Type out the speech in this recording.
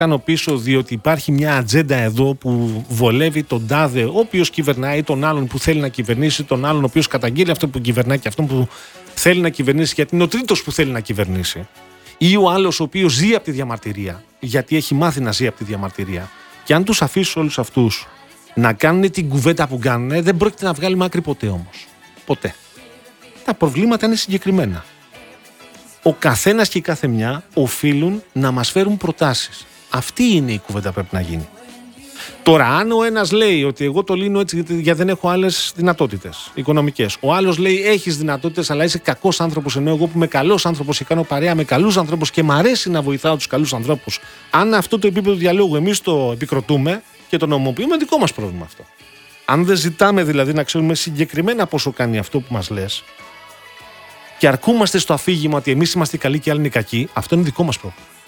κάνω πίσω διότι υπάρχει μια ατζέντα εδώ που βολεύει τον τάδε, ο οποίος κυβερνάει, τον άλλον που θέλει να κυβερνήσει, τον άλλον ο οποίος καταγγείλει αυτό που κυβερνάει και αυτόν που θέλει να κυβερνήσει, γιατί είναι ο τρίτος που θέλει να κυβερνήσει. Ή ο άλλος ο οποίος ζει από τη διαμαρτυρία, γιατί έχει μάθει να ζει από τη διαμαρτυρία. Και αν τους αφήσεις όλους αυτούς να κάνουν την κουβέντα που κάνουν, δεν πρόκειται να βγάλει άκρη ποτέ όμως. Ποτέ. Τα προβλήματα είναι συγκεκριμένα. Ο καθένας και η κάθε μια οφείλουν να μας φέρουν προτάσεις. Αυτή είναι η κουβέντα που πρέπει να γίνει. Τώρα, αν ο ένας λέει ότι εγώ το λύνω έτσι γιατί δεν έχω άλλες δυνατότητες οικονομικές, ο άλλος λέει έχεις δυνατότητες αλλά είσαι κακός άνθρωπος, ενώ εγώ που είμαι καλός άνθρωπος και κάνω παρέα με καλούς ανθρώπους και μ' αρέσει να βοηθάω τους καλούς ανθρώπους, αν αυτό το επίπεδο διαλόγου εμείς το επικροτούμε και το νομιμοποιούμε, δικό μας πρόβλημα αυτό. Αν δεν ζητάμε δηλαδή να ξέρουμε συγκεκριμένα πόσο κάνει αυτό που μας λες και αρκούμαστε στο αφήγημα ότι εμείς είμαστε καλοί και άλλοι είναι κακοί, αυτό είναι δικό μας πρόβλημα.